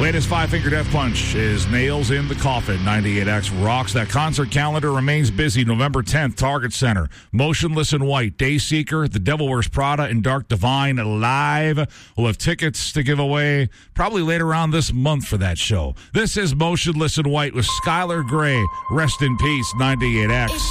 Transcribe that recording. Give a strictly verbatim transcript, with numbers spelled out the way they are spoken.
Latest Five Finger Death Punch is Nails in the Coffin. ninety-eight X rocks. That concert calendar remains busy. November tenth, Target Center. Motionless in White, Dayseeker, The Devil Wears Prada, and Dark Divine live. We'll have tickets to give away probably later on this month for that show. This is Motionless in White with Skylar Grey. Rest in peace, ninety-eight X.